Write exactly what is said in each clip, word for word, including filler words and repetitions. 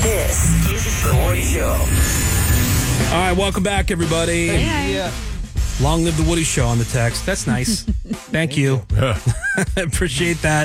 This is The Woody Show. All right, welcome back, everybody. Hey. Yeah. Long live The Woody Show on the text. That's nice. Thank you. Appreciate that.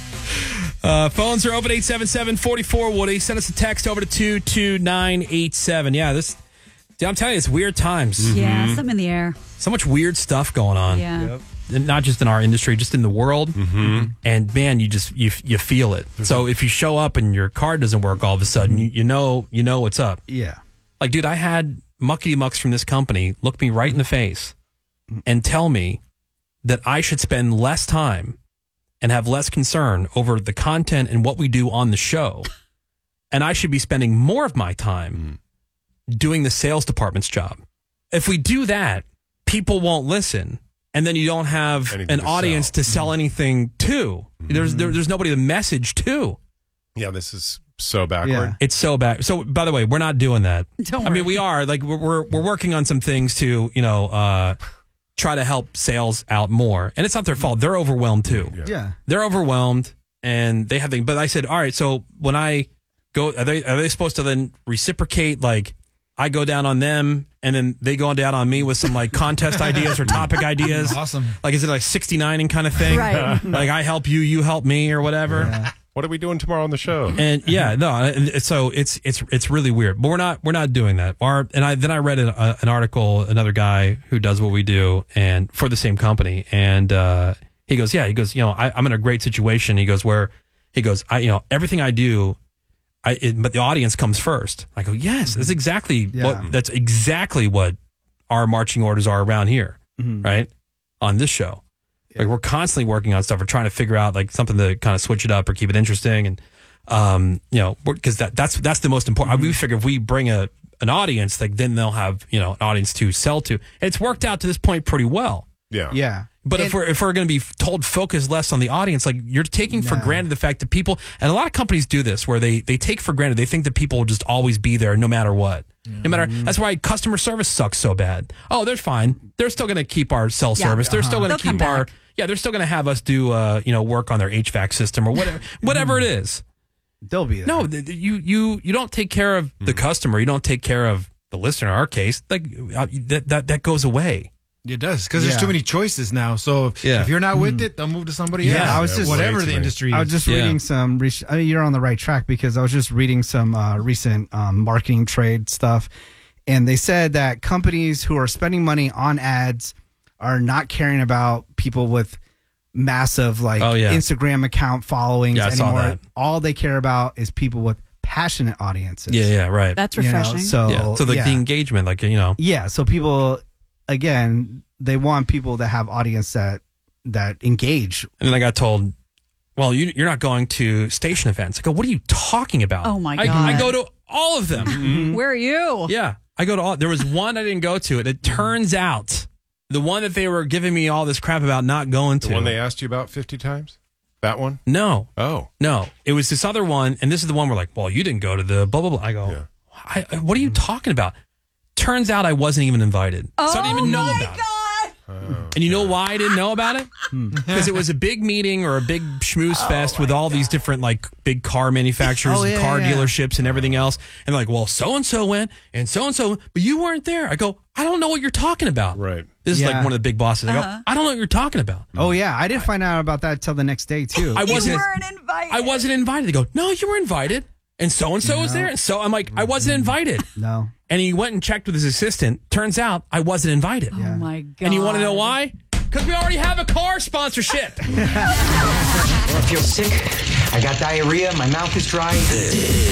Uh, phones are open, eight seven seven, four four, Woody. Send us a text over to two two nine eight seven. Yeah, this, dude, I'm telling you, it's weird times. Mm-hmm. Yeah, something in the air. So much weird stuff going on. Yeah. Yep. And not just in our industry, just in the world. Mm-hmm. And man, you just you you feel it. Mm-hmm. So if you show up and your card doesn't work all of a sudden, you, you know you know what's up. Yeah. Like, dude, I had muckety mucks from this company look me right in the face and tell me that I should spend less time and have less concern over the content and what we do on the show. And I should be spending more of my time mm. doing the sales department's job. If we do that, people won't listen. And then you don't have anything an audience sell. to sell anything to. Mm-hmm. There's there, there's nobody to message to. Yeah, this is so backward. Yeah. It's so bad. So, by the way, we're not doing that. Don't worry. I mean, we are. Like, we're we're, we're working on some things to, you know, uh, try to help sales out more. And it's not their fault. They're overwhelmed, too. Yeah. yeah. They're overwhelmed, and they have things. But I said, all right, so when I go, are they, are they supposed to then reciprocate, like, I go down on them, and then they go down on me with some like contest ideas or topic ideas. Awesome. Like, is it like sixty-nining kind of thing? Right. Like, I help you, you help me, or whatever. Yeah. What are we doing tomorrow on the show? And yeah, no. And so it's it's it's really weird. But we're not we're not doing that. Our and I then I read an, uh, an article, another guy who does what we do, and for the same company, and uh, he goes, yeah, he goes, you know, I, I'm in a great situation. He goes, where he goes, I you know everything I do. I, it, but the audience comes first. I go, yes, that's exactly yeah. what that's exactly what our marching orders are around here, mm-hmm. right? On this show, yeah. Like we're constantly working on stuff. We're trying to figure out like something to kind of switch it up or keep it interesting, and um, you know, because that that's that's the most important. Mm-hmm. We figure if we bring a an audience, like then they'll have you know an audience to sell to. And it's worked out to this point pretty well. Yeah, yeah. But and, if we're if we're going to be told focus less on the audience, like you're taking no. for granted the fact that people, and a lot of companies do this, where they they take for granted, they think that people will just always be there no matter what, mm-hmm. no matter. That's why customer service sucks so bad. Oh, they're fine. They're still going to keep our cell yeah. service. They're uh-huh. still going to keep our back. yeah. They're still going to have us do uh you know work on their H V A C system or whatever whatever it is. They'll be there. No, th- you you you don't take care of the mm. customer. You don't take care of the listener. In our case, like uh, that that that goes away. It does, because yeah. there's too many choices now. So if, yeah. if you're not with it, they'll move to somebody yeah, else. I was just whatever the many. industry is. I was just yeah. reading some. I mean, you're on the right track because I was just reading some uh, recent um, marketing trade stuff, and they said that companies who are spending money on ads are not caring about people with massive like oh, yeah. Instagram account followings yeah, I anymore. Saw that. All they care about is people with passionate audiences. Yeah, yeah, right. That's refreshing. You know, so, yeah. so like yeah. the engagement, like you know, yeah. So people, again, they want people that have audience that that engage. And then I got told, well, you, you're not going to station events. I go, what are you talking about? Oh, my I, God. I go to all of them. Where are you? Yeah, I go to all. There was one I didn't go to. And it turns out the one that they were giving me all this crap about not going to. The one they asked you about fifty times? That one? No. Oh. No. It was this other one. And this is the one where like, well, you didn't go to the blah, blah, blah. I go, Yeah. I, I- what are you talking about? Turns out I wasn't even invited. Oh, so I didn't even know my about it. God. Oh, And you know why I didn't know about it? Because it was a big meeting or a big schmooze fest with all these different like big car manufacturers Oh, and yeah, car yeah. dealerships and everything else. And they're like, well, so and so went and so and so, but you weren't there. I go, I don't know what you're talking about. Right. This is Yeah. like one of the big bosses. I go, Uh-huh. I don't know what you're talking about. Oh yeah, I didn't find out about that till the next day too. I wasn't. You weren't invited. I wasn't invited. They go, no, you were invited. And so and so was there. And so I'm like, I wasn't invited. No. And he went and checked with his assistant. Turns out I wasn't invited. Oh, my God. And you want to know why? Because we already have a car sponsorship. I feel sick. I got diarrhea. My mouth is dry.